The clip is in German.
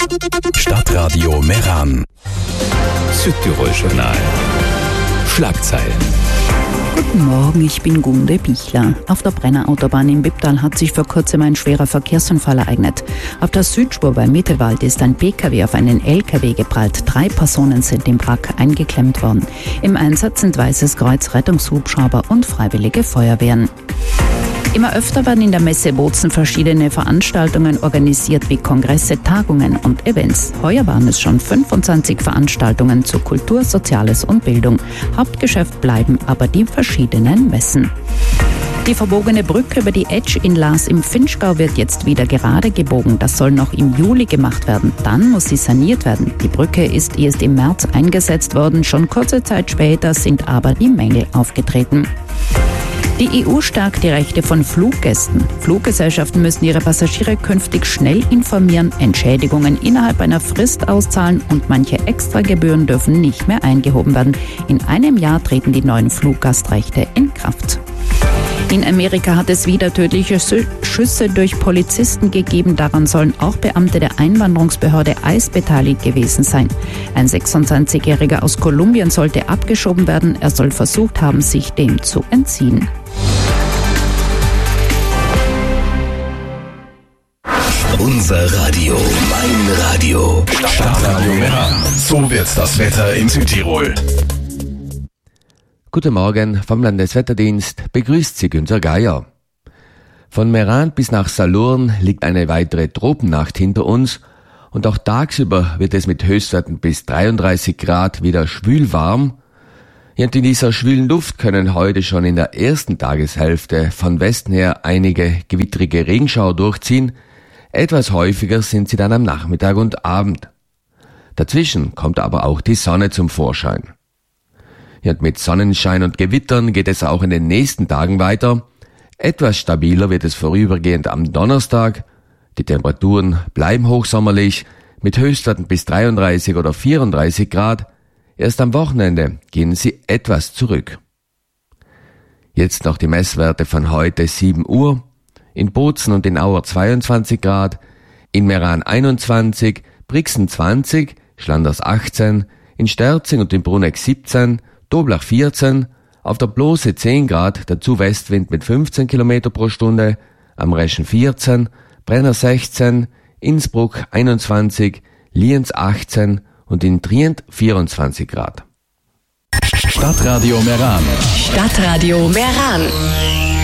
Stadtradio Meran. Südtirol-Journal. Schlagzeilen. Guten Morgen, ich bin Gunde Bichler. Auf der Brennerautobahn in Bibtal hat sich vor kurzem ein schwerer Verkehrsunfall ereignet. Auf der Südspur bei Mittelwald ist ein PKW auf einen LKW geprallt. 3 Personen sind im Wrack eingeklemmt worden. Im Einsatz sind Weißes Kreuz, Rettungshubschrauber und Freiwillige Feuerwehren. Immer öfter werden in der Messe Bozen verschiedene Veranstaltungen organisiert, wie Kongresse, Tagungen und Events. Heuer waren es schon 25 Veranstaltungen zu Kultur, Soziales und Bildung. Hauptgeschäft bleiben aber die verschiedenen Messen. Die verbogene Brücke über die Etsch in Laas im Finchgau wird jetzt wieder gerade gebogen. Das soll noch im Juli gemacht werden. Dann muss sie saniert werden. Die Brücke ist erst im März eingesetzt worden. Schon kurze Zeit später sind aber die Mängel aufgetreten. Die EU stärkt die Rechte von Fluggästen. Fluggesellschaften müssen ihre Passagiere künftig schnell informieren, Entschädigungen innerhalb einer Frist auszahlen und manche Extragebühren dürfen nicht mehr eingehoben werden. In einem Jahr treten die neuen Fluggastrechte in Kraft. In Amerika hat es wieder tödliche Schüsse durch Polizisten gegeben. Daran sollen auch Beamte der Einwanderungsbehörde ICE beteiligt gewesen sein. Ein 26-Jähriger aus Kolumbien sollte abgeschoben werden. Er soll versucht haben, sich dem zu entziehen. Unser Radio, mein Radio. Stadtradio Meran. So wird's das Wetter in Südtirol. Guten Morgen, vom Landeswetterdienst begrüßt Sie Günter Geier. Von Meran bis nach Salurn liegt eine weitere Tropennacht hinter uns und auch tagsüber wird es mit Höchstwerten bis 33 Grad wieder schwül warm. Und in dieser schwülen Luft können heute schon in der ersten Tageshälfte von Westen her einige gewittrige Regenschauer durchziehen. Etwas häufiger sind sie dann am Nachmittag und Abend. Dazwischen kommt aber auch die Sonne zum Vorschein. Und mit Sonnenschein und Gewittern geht es auch in den nächsten Tagen weiter. Etwas stabiler wird es vorübergehend am Donnerstag. Die Temperaturen bleiben hochsommerlich mit Höchstwerten bis 33 oder 34 Grad. Erst am Wochenende gehen sie etwas zurück. Jetzt noch die Messwerte von heute 7 Uhr. In Bozen und in Auer 22 Grad, in Meran 21, Brixen 20, Schlanders 18, in Sterzing und in Bruneck 17, Doblach 14, auf der Blose 10 Grad, dazu Westwind mit 15 km pro Stunde, am Reschen 14, Brenner 16, Innsbruck 21, Lienz 18 und in Trient 24 Grad. Stadtradio Meran. Stadtradio Meran.